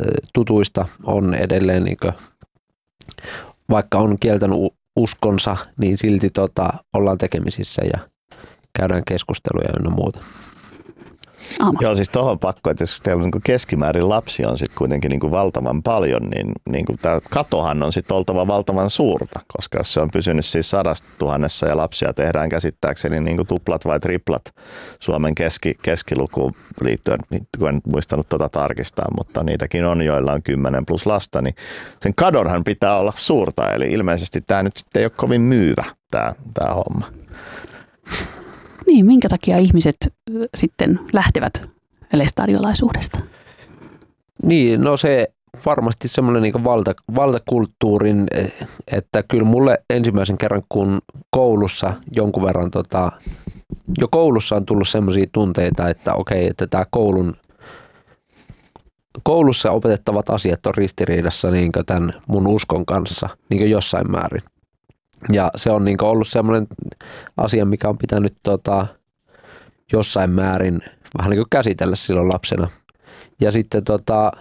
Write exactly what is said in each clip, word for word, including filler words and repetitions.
tutuista on edelleen, niin kuin, vaikka on kieltänyt uskonsa, niin silti tota, ollaan tekemisissä ja käydään keskusteluja ynnä muuta. Aama. Joo, siis tuohon pakko, että jos teillä on niin keskimäärin lapsia on sitten kuitenkin niin valtavan paljon, niin, niin tämä katohan on sitten oltava valtavan suurta, koska jos se on pysynyt siis sadasta tuhannessa ja lapsia tehdään käsittääkseni niin tuplat vai triplat Suomen keski, keskilukuun liittyen, kun en muistanut tuota tarkistaa, mutta niitäkin on, joilla on kymmenen plus lasta, niin sen kadonhan pitää olla suurta, eli ilmeisesti tämä nyt sitten ei ole kovin myyvä tämä, tämä homma. Niin, minkä takia ihmiset sitten lähtevät lestadiolaisuudesta? Niin, no se varmasti semmoinen niin valta, valtakulttuurin, että kyllä mulle ensimmäisen kerran, kun koulussa jonkun verran, tota, jo koulussa on tullut semmoisia tunteita, että okei, että tämä koulun, koulussa opetettavat asiat on ristiriidassa niin tämän mun uskon kanssa niin jossain määrin. Ja se on niin ollut semmoinen asia, mikä on pitänyt tota, jossain määrin vähän niin kuin käsitellä silloin lapsena. Ja sitten, tota,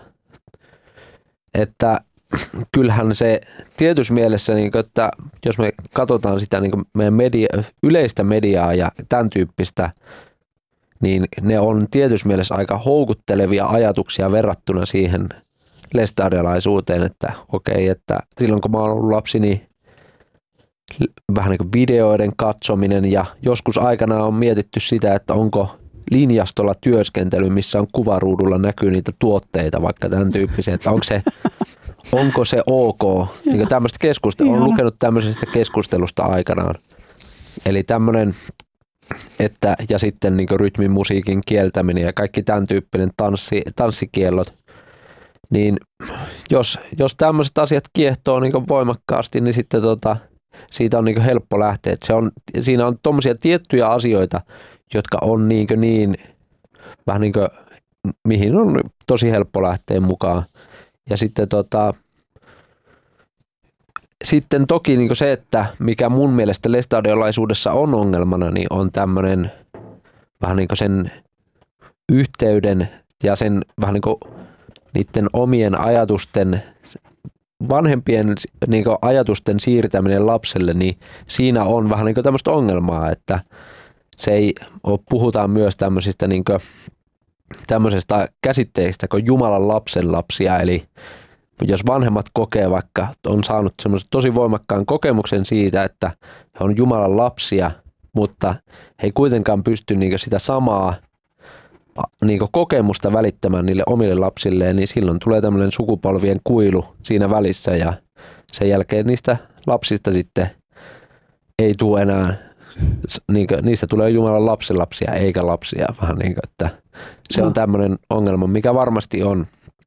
että kyllähän se tietyssä mielessä, niin kuin, että jos me katsotaan sitä niin kuin meidän media, yleistä mediaa ja tämän tyyppistä, niin ne on tietyssä mielessä aika houkuttelevia ajatuksia verrattuna siihen lestadiolaisuuteen, että okei, että silloin kun mä oon ollut lapsi, niin vähän niin kuin videoiden katsominen ja joskus aikana on mietitty sitä, että onko linjastolla työskentely, missä on kuvaruudulla näkyy niitä tuotteita, vaikka tämän tyyppisiä, että onko se, onko se ok. Niin tämmöistä keskustelua, olen lukenut tämmöisestä keskustelusta aikanaan. Eli tämmöinen, että ja sitten niin kuin rytmin, musiikin kieltäminen ja kaikki tämän tyyppinen tanssi, tanssikiellot, niin jos, jos tämmöiset asiat kiehtoo niin kuin voimakkaasti, niin sitten tota, siitä on niin helppo lähteä. Se on, siinä on tommosia tiettyjä asioita, jotka on niin, niin vähän niin kuin, mihin on tosi helppo lähteä mukaan. Ja sitten, tota, sitten toki niin se, että mikä mun mielestä lestadiolaisuudessa on ongelmana, niin on tämmöinen vähän niin kuin sen yhteyden ja sen vähän niin kuin niiden omien ajatusten vanhempien niin kuin ajatusten siirtäminen lapselle, niin siinä on vähän niin kuin tämmöistä ongelmaa, että se ei ole, puhutaan myös tämmöisistä niin kuin, tämmöisestä käsitteistä kuin Jumalan lapsen lapsia, eli jos vanhemmat kokee vaikka, on saanut semmoisen tosi voimakkaan kokemuksen siitä, että he on Jumalan lapsia, mutta he ei kuitenkaan pysty niin kuin sitä samaa niin kuin kokemusta välittämään niille omille lapsilleen, niin silloin tulee tämmöinen sukupolvien kuilu siinä välissä ja sen jälkeen niistä lapsista sitten ei tule enää, niin kuin, niistä tulee Jumalan lapsenlapsia eikä lapsia, vähän niin kuin, että se on tämmöinen ongelma, mikä varmasti on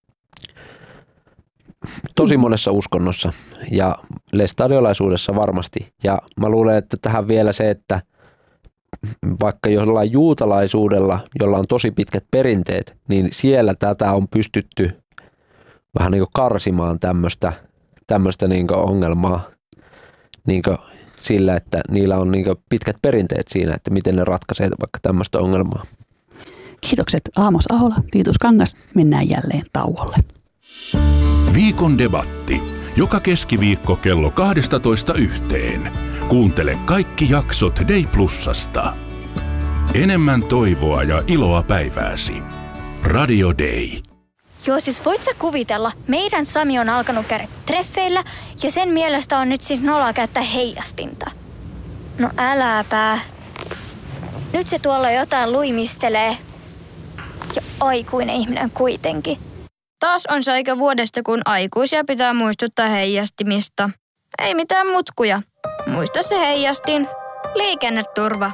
tosi monessa uskonnossa ja lestadiolaisuudessa varmasti. Ja mä luulen, että tähän vielä se, että vaikka jollain juutalaisuudella, jolla on tosi pitkät perinteet, niin siellä tätä on pystytty vähän niin kuin karsimaan tämmöistä, tämmöistä niin kuin ongelmaa niin kuin sillä, että niillä on niin kuin pitkät perinteet siinä, että miten ne ratkaisee vaikka tämmöistä ongelmaa. Kiitokset Aamos Ahola, Titus Kangas. Mennään jälleen tauolle. Viikon debatti. Joka keskiviikko kello kaksitoista yhteen. Kuuntele kaikki jaksot Day Plusasta. Enemmän toivoa ja iloa päivääsi. Radio Day. Joo, siis voit sä kuvitella, meidän Sami on alkanut käydä treffeillä ja sen mielestä on nyt siis noloa käyttää heijastinta. No äläpä. Nyt se tuolla jotain luimistelee. Ja aikuinen ihminen kuitenkin. Taas on se aika vuodesta, kun aikuisia pitää muistuttaa heijastimista. Ei mitään mutkuja. Muista se heijastin. Liikenneturva.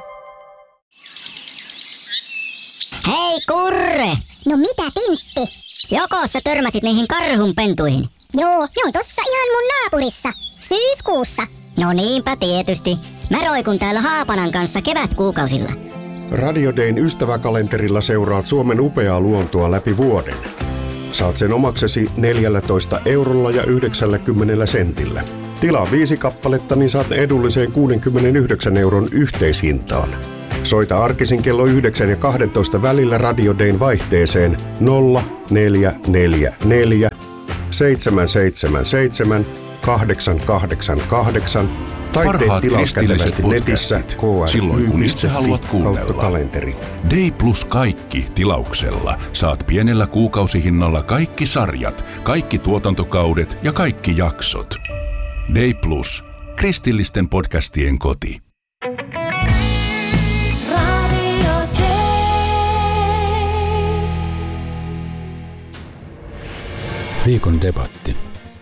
Hei Kurre! No mitä Tintti? Joko sä törmäsit niihin karhunpentuihin? Joo, ne on tossa ihan mun naapurissa. Syyskuussa. No niinpä tietysti. Mä roikun täällä Haapanan kanssa kevätkuukausilla. Radio Dayn ystäväkalenterilla seuraat Suomen upeaa luontoa läpi vuoden. Saat sen omaksesi neljällätoista eurolla ja yhdeksänkymmentä sentillä. Tilaa viisi kappaletta, niin saat edulliseen kuudenkymmenenyhdeksän euron yhteishintaan. Soita arkisin kello yhdeksän ja kahdentoista välillä Radio Dayn vaihteeseen nolla neljä neljä neljä seitsemän seitsemän seitsemän kahdeksan kahdeksan kahdeksan tai Parhaat tee tilaus kätevästi netissä podcastit, silloin kun itse haluat kuunnella. Kalenteri. Day Plus kaikki tilauksella. Saat pienellä kuukausihinnalla kaikki sarjat, kaikki tuotantokaudet ja kaikki jaksot. Day Plus. Kristillisten podcastien koti. Viikon debatti.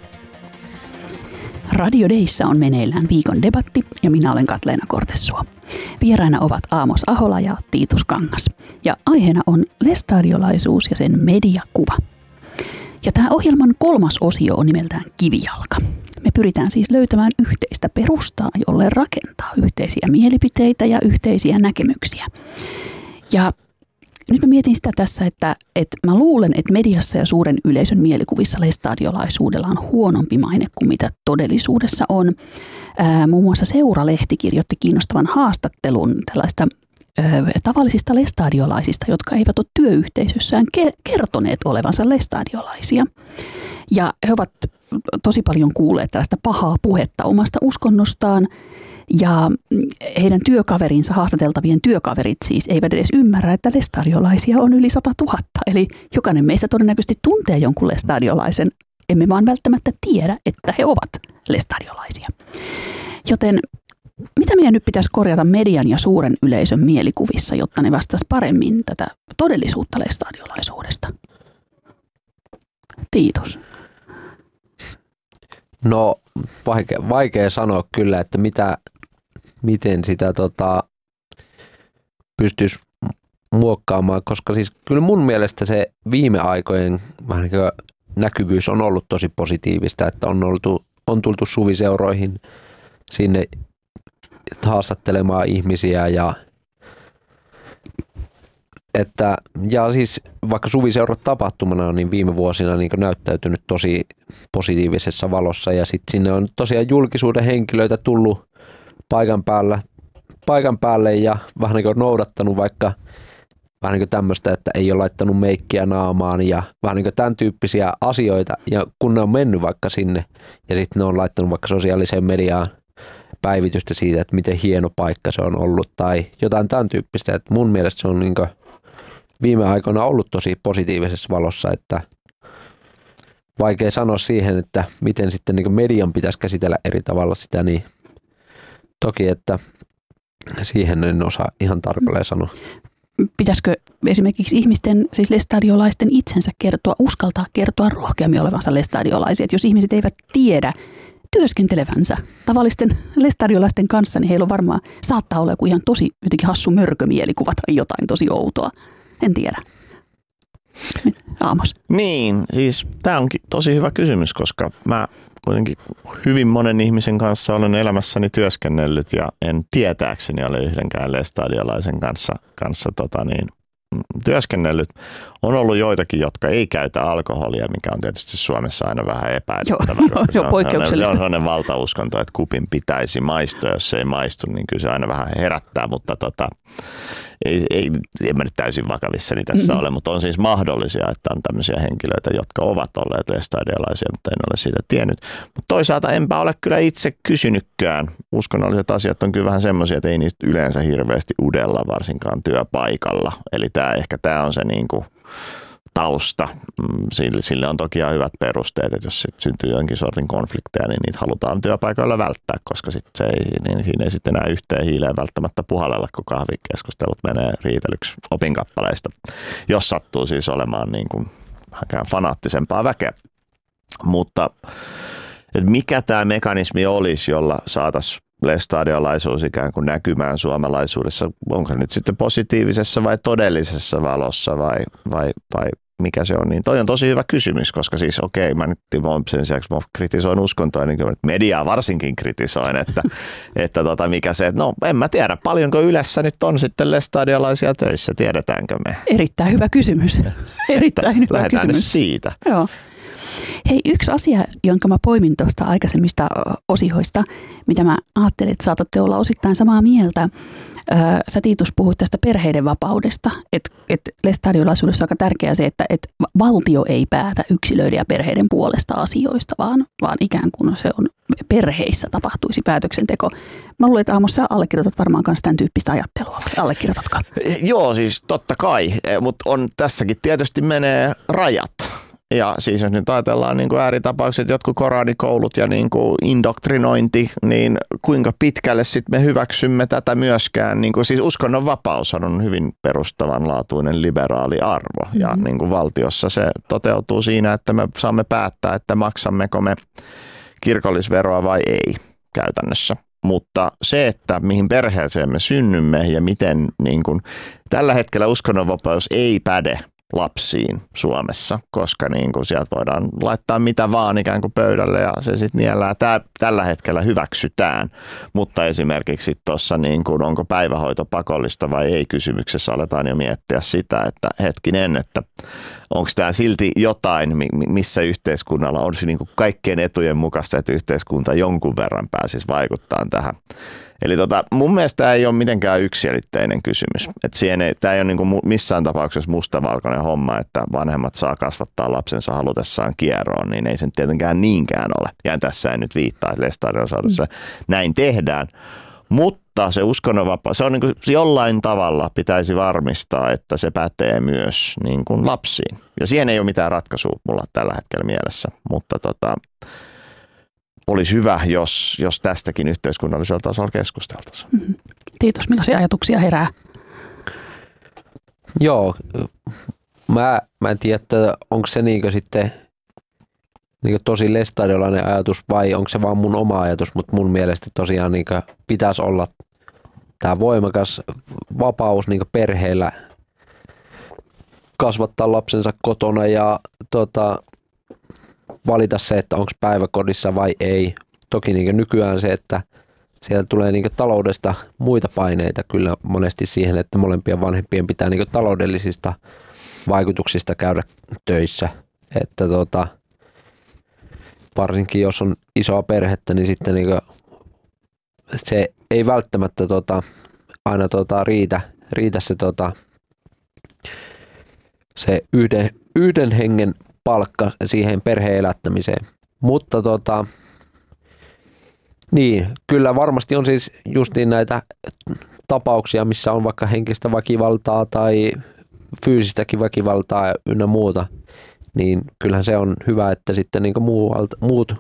Radio Dayssä on meneillään viikon debatti ja minä olen Katleena Kortessuo. Vieraina ovat Aamos Ahola ja Tiitus Kangas. Ja aiheena on lestadiolaisuus ja sen mediakuva. Ja tämä ohjelman kolmas osio on nimeltään Kivijalka. Me pyritään siis löytämään yhteistä perustaa, jolle rakentaa yhteisiä mielipiteitä ja yhteisiä näkemyksiä. Ja nyt mä mietin sitä tässä, että, että mä luulen, että mediassa ja suuren yleisön mielikuvissa lestadiolaisuudella on huonompi maine kuin mitä todellisuudessa on. Ää, muun muassa Seura-lehti kirjoitti kiinnostavan haastattelun tällaista ää, tavallisista lestadiolaisista, jotka eivät ole työyhteisössään ke- kertoneet olevansa lestadiolaisia. Ja he ovat tosi paljon kuulleet tällaista pahaa puhetta omasta uskonnostaan. Ja heidän työkaverinsa, haastateltavien työkaverit siis, eivät edes ymmärrä, että lestadiolaisia on yli sata tuhatta. Eli jokainen meistä todennäköisesti tuntee jonkun lestadiolaisen, emme vaan välttämättä tiedä, että he ovat lestadiolaisia. Joten mitä meidän nyt pitäisi korjata median ja suuren yleisön mielikuvissa, jotta ne vastaisi paremmin tätä todellisuutta lestadiolaisuudesta? Tiitus. No vaikea, vaikea sanoa kyllä, että mitä, miten sitä tota, pystyisi muokkaamaan, koska siis kyllä mun mielestä se viime aikojen vähän niin kuin näkyvyys on ollut tosi positiivista, että on, oltu, on tultu suviseuroihin sinne haastattelemaan ihmisiä ja Että, ja siis vaikka suviseurat tapahtumana on niin viime vuosina niin näyttäytynyt tosi positiivisessa valossa ja sitten sinne on tosiaan julkisuuden henkilöitä tullut paikan päällä, paikan päälle ja vähän niin kuin noudattanut vaikka vähän niin kuin tämmöistä, että ei ole laittanut meikkiä naamaan ja vähän niin kuin tämän tyyppisiä asioita ja kun ne on mennyt vaikka sinne ja sitten ne on laittanut vaikka sosiaaliseen mediaan päivitystä siitä, että miten hieno paikka se on ollut tai jotain tämän tyyppistä, että mun mielestä se on niin kuin viime aikoina ollut tosi positiivisessa valossa, että vaikea sanoa siihen, että miten sitten niin median pitäisi käsitellä eri tavalla sitä, niin toki, että siihen en osaa ihan tarkalleen sanoa. Pitäisikö esimerkiksi ihmisten, siis lestadiolaisten itsensä kertoa, uskaltaa kertoa rohkeammin olevansa lestadiolaisia, että jos ihmiset eivät tiedä työskentelevänsä tavallisten lestadiolaisten kanssa, niin heillä on varmaan, saattaa olla joku ihan tosi jotenkin hassu mörkömielikuva tai jotain tosi outoa. En tiedä. Aamos. Niin, siis tämä onkin tosi hyvä kysymys, koska mä kuitenkin hyvin monen ihmisen kanssa olen elämässäni työskennellyt ja en tietääkseni ole yhdenkään lestadiolaisen kanssa, kanssa tota niin, työskennellyt. On ollut joitakin, jotka ei käytä alkoholia, mikä on tietysti Suomessa aina vähän epäilyttävää. Joo, se on poikkeuksellista. Se on sellainen valtauskonto, että kupin pitäisi maistua, jos se ei maistu, niin kyllä se aina vähän herättää, mutta tota, ei, ei, en mä nyt täysin vakavissani tässä mm-hmm. ole, mutta on siis mahdollisia, että on tämmöisiä henkilöitä, jotka ovat olleet lestadiolaisia, mutta en ole siitä tiennyt. Mutta toisaalta enpä ole kyllä itse kysynytkään. Uskonnolliset asiat on kyllä vähän semmoisia, että ei niistä yleensä hirveästi udella, varsinkaan työpaikalla. Eli tämä ehkä tämä on se niinku tausta. Sille, sille on toki ihan hyvät perusteet, että jos sit syntyy jonkin sortin konflikteja, niin niitä halutaan työpaikoilla välttää, koska sit se ei, niin siinä ei sitten enää yhteen hiileen välttämättä puhallella, kun kahvikeskustelut menee riitelyksi opinkappaleista, jos sattuu siis olemaan niin kuin vähän fanaattisempaa väkeä. Mutta että mikä tämä mekanismi olisi, jolla saataisiin lestadiolaisuus ikään kuin näkymään suomalaisuudessa, onko se nyt sitten positiivisessa vai todellisessa valossa vai, vai, vai mikä se on, niin toi on tosi hyvä kysymys, koska siis okei, mä nyt sen sijaan, mä kritisoin uskontoa, niin kyllä mediaa varsinkin kritisoin, että, että tota, mikä se, no en mä tiedä, paljonko Ylessä nyt on sitten lestadiolaisia töissä, tiedetäänkö me? Erittäin hyvä kysymys, erittäin hyvä Lähdetään kysymys. siitä. Joo. Hei, yksi asia, jonka mä poimin tuosta aikaisemmista osioista, mitä mä ajattelin, että saatatte olla osittain samaa mieltä. Sä Tiitus puhuit tästä perheiden vapaudesta, että et lestadiolaisuudessa on aika tärkeää se, että et valtio ei päätä yksilöiden ja perheiden puolesta asioista, vaan, vaan ikään kuin se on perheissä tapahtuisi päätöksenteko. Mä luulen, että Aamos, sä allekirjoitat varmaan myös tämän tyyppistä ajattelua. Allekirjoitatko? Joo, siis totta kai, mutta on tässäkin tietysti menee rajat. Ja siis jos nyt ajatellaan niin kuin ääritapaukset, jotkut koranikoulut ja niin kuin indoktrinointi, niin kuinka pitkälle sitten me hyväksymme tätä myöskään. Niin kuin, siis uskonnonvapaus on hyvin perustavanlaatuinen liberaali arvo. Mm-hmm. Ja niin kuin valtiossa se toteutuu siinä, että me saamme päättää, että maksammeko me kirkollisveroa vai ei käytännössä. Mutta se, että mihin perheeseen me synnymme ja miten niin kuin, tällä hetkellä uskonnonvapaus ei päde lapsiin Suomessa, koska niin kuin sieltä voidaan laittaa mitä vaan ikään kuin pöydälle ja se sitten niellään. Tää, tällä hetkellä hyväksytään, mutta esimerkiksi tuossa niin kuin onko päivähoito pakollista vai ei kysymyksessä aletaan jo miettiä sitä, että hetkinen, että onko tämä silti jotain, missä yhteiskunnalla on niin kuin kaikkien etujen mukaista, että yhteiskunta jonkun verran pääsisi vaikuttaa tähän. Eli tota, mun mielestä tämä ei ole mitenkään yksiselitteinen kysymys. Tämä ei ole niin kuin missään tapauksessa mustavalkoinen homma, että vanhemmat saa kasvattaa lapsensa halutessaan kieroon, niin ei sen tietenkään niinkään ole. Ja tässä ei nyt viittaa, että lestadiolaisuudessa mm. näin tehdään. Mutta se uskonnonvapaus, se on niin kuin jollain tavalla pitäisi varmistaa, että se pätee myös niin kuin lapsiin. Ja siihen ei ole mitään ratkaisua mulla tällä hetkellä mielessä, mutta tota, olisi hyvä, jos, jos tästäkin yhteiskunnallisella tasolla keskusteltaisiin. Mm-hmm. Tiitos, millaisia ajatuksia herää? Joo, mä, mä en tiedä, että onko se niinkö sitten niinkö tosi lestadiolainen ajatus vai onko se vaan mun oma ajatus, mutta mun mielestä tosiaan niinkö pitäisi olla tämä voimakas vapaus niinkö perheellä kasvattaa lapsensa kotona ja tota, valita se, että onko päiväkodissa vai ei. Toki niin nykyään se, että siellä tulee niin taloudesta muita paineita kyllä monesti siihen, että molempien vanhempien pitää niin taloudellisista vaikutuksista käydä töissä. Että tota, varsinkin jos on isoa perhettä, niin sitten niin se ei välttämättä tota, aina tota, riitä, riitä se, tota, se yhden, yhden hengen palkka siihen perheen elättämiseen. Mutta tota, niin, kyllä varmasti on siis justiin näitä tapauksia, missä on vaikka henkistä väkivaltaa tai fyysistäkin väkivaltaa ynnä muuta, niin kyllähän se on hyvä, että sitten niin kuin muualta, muut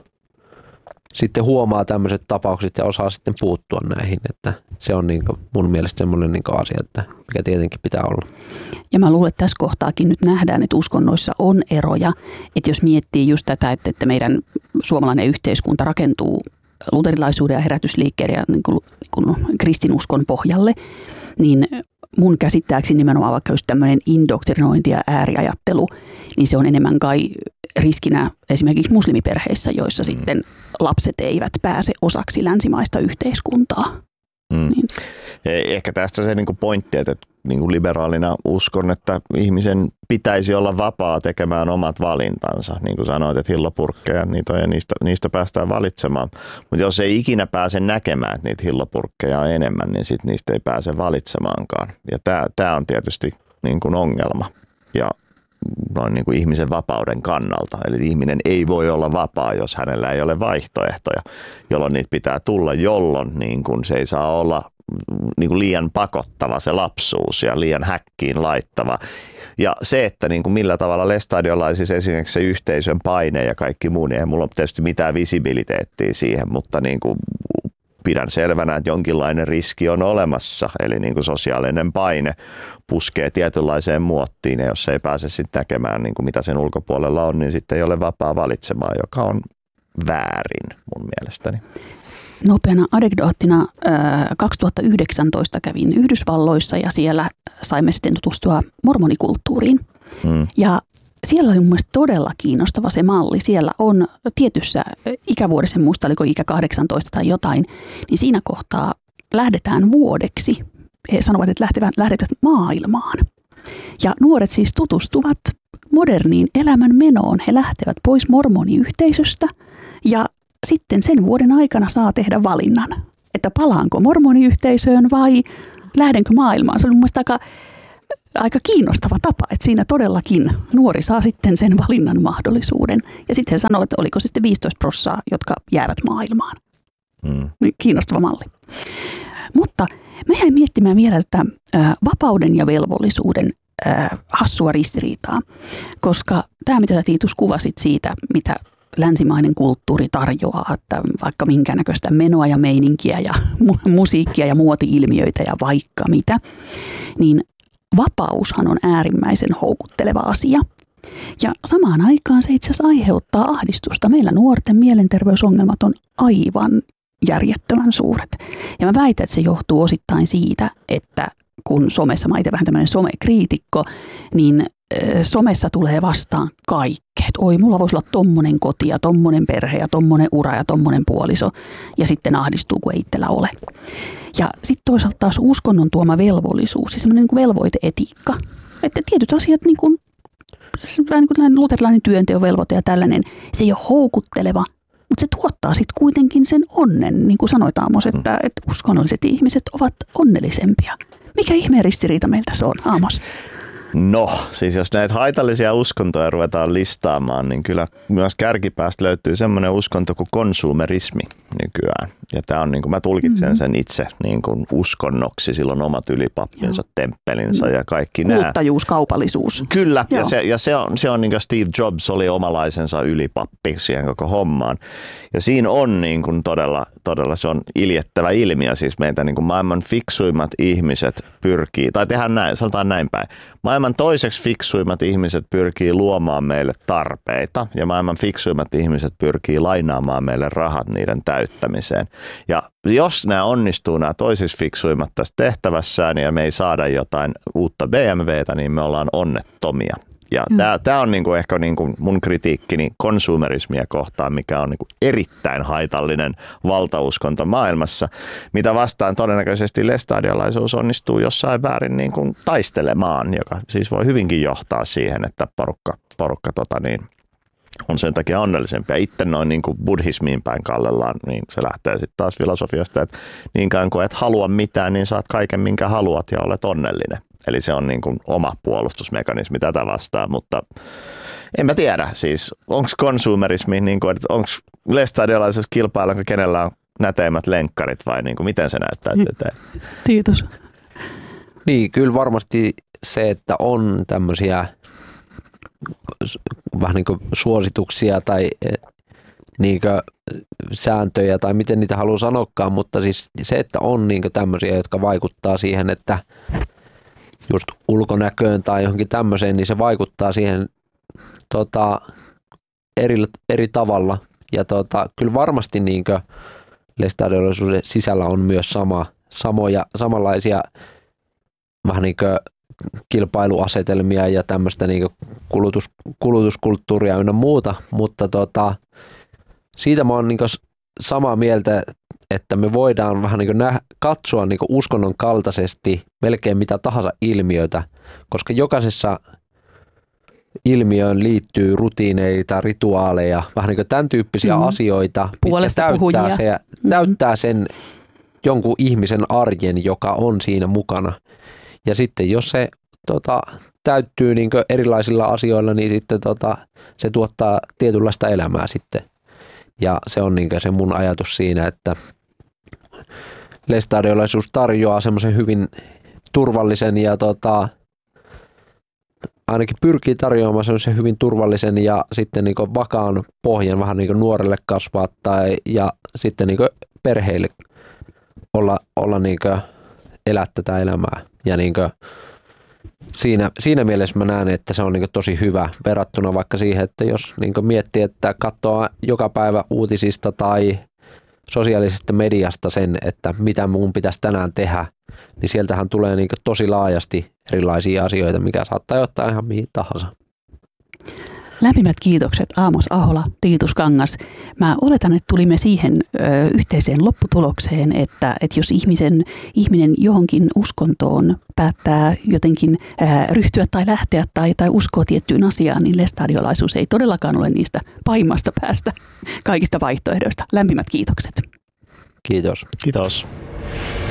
sitten huomaa tämmöiset tapaukset ja osaa sitten puuttua näihin, että se on niin kuin mun mielestä semmoinen niin kuin asia, että mikä tietenkin pitää olla. Ja mä luulen, että tässä kohtaakin nyt nähdään, että uskonnoissa on eroja, että jos miettii just tätä, että, että meidän suomalainen yhteiskunta rakentuu luterilaisuuden ja herätysliikkeiden ja niin kuin, niin kuin kristinuskon pohjalle, niin mun käsittääkseni nimenomaan vaikka just tämmöinen indoktrinointi ja ääriajattelu, niin se on enemmän kai riskinä esimerkiksi muslimiperheissä, joissa mm. sitten lapset eivät pääse osaksi länsimaista yhteiskuntaa. Mm. Niin. Ehkä tästä se niinku pointti, että niinku liberaalina uskon, että ihmisen pitäisi olla vapaa tekemään omat valintansa. Niin kuin sanoit, että hillopurkkeja niitä on ja niistä, niistä päästään valitsemaan. Mutta jos ei ikinä pääse näkemään, että niitä hillopurkkeja on enemmän, niin sit niistä ei pääse valitsemaankaan. Ja tämä on tietysti niin kuin ongelma ja noin niin kuin ihmisen vapauden kannalta. Eli ihminen ei voi olla vapaa, jos hänellä ei ole vaihtoehtoja, jolloin niitä pitää tulla, jolloin niin kuin se ei saa olla niin kuin liian pakottava se lapsuus ja liian häkkiin laittava. Ja se, että niin kuin millä tavalla lestadiolaisissa esimerkiksi se yhteisön paine ja kaikki muu, niin ei mulla ole tietysti mitään visibiliteettiä siihen, mutta niin kuin pidän selvänä, että jonkinlainen riski on olemassa, eli niin kuin sosiaalinen paine puskee tietynlaiseen muottiin, ja jos ei pääse sitten näkemään, niin kuin mitä sen ulkopuolella on, niin sitten ei ole vapaa valitsemaan, joka on väärin mun mielestäni. Nopeana anekdoottina kaksituhattayhdeksäntoista kävin Yhdysvalloissa ja siellä saimme sitten tutustua mormonikulttuuriin. Mm. Ja siellä oli mun mielestä todella kiinnostava se malli. Siellä on tietyssä ikävuodessa, muista oliko ikä kahdeksantoista tai jotain, niin siinä kohtaa lähdetään vuodeksi. He sanovat, että lähtevät, lähdetään maailmaan. Ja nuoret siis tutustuvat moderniin elämän menoon. He lähtevät pois mormoniyhteisöstä ja sitten sen vuoden aikana saa tehdä valinnan, että palaanko mormoniyhteisöön vai lähdenkö maailmaan. Se on mun mielestä aika, aika kiinnostava tapa, että siinä todellakin nuori saa sitten sen valinnan mahdollisuuden. Ja sitten he sanovat, että oliko se sitten viisitoista prosenttia, jotka jäävät maailmaan. Mm. Kiinnostava malli. Mutta mä jäin miettimään vielä tätä äh, vapauden ja velvollisuuden äh, hassua ristiriitaa, koska tämä, mitä sä Tiitus kuvasit siitä, mitä länsimainen kulttuuri tarjoaa, että vaikka minkä näköistä menoa ja meininkiä ja mu- musiikkia ja muoti-ilmiöitä ja vaikka mitä, niin vapaushan on äärimmäisen houkutteleva asia. Ja samaan aikaan se itse asiassa aiheuttaa ahdistusta. Meillä nuorten mielenterveysongelmat on aivan järjettömän suuret. Ja mä väitän, että se johtuu osittain siitä, että kun somessa, mä itse vähän tämmöinen somekriitikko, niin somessa tulee vastaan kaikkea. Oi, mulla voisi olla tommonen koti ja tommonen perhe ja tommonen ura ja tommonen puoliso. Ja sitten ahdistuu, kun ei itsellä ole. Ja sitten toisaalta taas uskonnon tuoma velvollisuus, siis semmoinen niin kuin velvoiteetiikka. Että tietyt asiat, niin kuin, vähän niin kuin luterilainen työnteon velvoite ja tällainen, se ei ole houkutteleva, mutta se tuottaa sitten kuitenkin sen onnen, niin kuin sanoit Aamos, että, että uskonnolliset ihmiset ovat onnellisempia. Mikä ihmeen ristiriita meiltä se on, Aamos? No, siis jos näitä haitallisia uskontoja ruvetaan listaamaan, niin kyllä myös kärkipäästä löytyy semmoinen uskonto kuin konsumerismi nykyään. Ja tämä on, niin kuin mä tulkitsen mm-hmm. sen itse niin kuin uskonnoksi, silloin omat ylipappinsa, Joo. temppelinsä ja kaikki nämä. Kuluttajuus, kaupallisuus. Kyllä, Joo. ja, se, ja se on, se on niin kuin Steve Jobs oli omalaisensa ylipappi siihen koko hommaan. Ja siinä on niin kuin todella, todella se on iljettävä ilmiö, siis meitä niin kuin maailman fiksuimmat ihmiset pyrkii, tai tehdään näin, sanotaan näin päin. Maailman toiseksi fiksuimmat ihmiset pyrkii luomaan meille tarpeita ja maailman fiksuimmat ihmiset pyrkii lainaamaan meille rahat niiden täyttämiseen. Ja jos nämä onnistuu, nämä toisiksi fiksuimmat tässä tehtävässään ja me ei saada jotain uutta B M W:tä, niin me ollaan onnettomia. Ja mm. tämä on niinku ehkä niinku mun kritiikkini konsumerismia kohtaan, mikä on niinku erittäin haitallinen valtauskonto maailmassa, mitä vastaan todennäköisesti lestadiolaisuus onnistuu jossain väärin niinku taistelemaan, joka siis voi hyvinkin johtaa siihen, että porukka, porukka tota niin, on sen takia onnellisempia. Itse noin niin kuin buddhismiin päin kallellaan, niin se lähtee sitten taas filosofiasta, että niinkään kuin et halua mitään, niin saat kaiken minkä haluat ja olet onnellinen. Eli se on niin kuin oma puolustusmekanismi tätä vastaan, mutta en mä tiedä, siis onko konsumerismi, niin kuin, että onko lestadiolaisuus kilpailussa, kenellä on näteimmät lenkkarit vai niin kuin, miten se näyttäytyy teille? Kiitos. Niin, kyllä varmasti se, että on tämmöisiä vähän niin kuin suosituksia tai niin kuin sääntöjä tai miten niitä haluaa sanoakaan, mutta siis se, että on niin kuin tämmöisiä, jotka vaikuttaa siihen, että just ulkonäköön tai johonkin tämmöiseen, niin se vaikuttaa siihen tota, eri, eri tavalla. Ja tota, kyllä varmasti niin kuin lestadiolaisuuden sisällä on myös sama, samoja, samanlaisia vähän niin kuin kilpailuasetelmia ja tämmöistä niin kuin kulutus, kulutuskulttuuria ynnä muuta, mutta tota, siitä mä oon niin kuin samaa mieltä, että me voidaan vähän niin kuin nä- katsoa niin kuin uskonnon kaltaisesti melkein mitä tahansa ilmiötä, koska jokaisessa ilmiöön liittyy rutiineita, rituaaleja, vähän niin kuin tämän tyyppisiä mm. asioita, mitkä täyttää, se, täyttää sen jonkun ihmisen arjen, joka on siinä mukana. Ja sitten jos se tota, täyttyy niin kuin erilaisilla asioilla, niin sitten tota, se tuottaa tietynlaista elämää sitten. Ja se on niin kuin se mun ajatus siinä, että lestadiolaisuus tarjoaa semmoisen hyvin turvallisen ja tota, ainakin pyrkii tarjoamaan semmoisen hyvin turvallisen ja sitten niin kuin vakaan pohjan vähän niin kuin nuorelle kasvaa tai, ja sitten niin kuin perheille olla, olla niin kuin elää tätä elämää. Ja niin kuin siinä, siinä mielessä mä näen, että se on niin kuin tosi hyvä verrattuna vaikka siihen, että jos niin kuin miettii, että katsoo joka päivä uutisista tai sosiaalisesta mediasta sen, että mitä mun pitäisi tänään tehdä, niin sieltähän tulee niin kuin tosi laajasti erilaisia asioita, mikä saattaa johtaa ihan mihin tahansa. Lämpimät kiitokset Aamos Ahola, Tiitus Kangas. Mä oletan, että tulimme siihen ö, yhteiseen lopputulokseen, että, että jos ihmisen, ihminen johonkin uskontoon päättää jotenkin ö, ryhtyä tai lähteä tai, tai uskoa tiettyyn asiaan, niin lestadiolaisuus ei todellakaan ole niistä pahimmasta päästä kaikista vaihtoehdoista. Lämpimät kiitokset. Kiitos. Kiitos.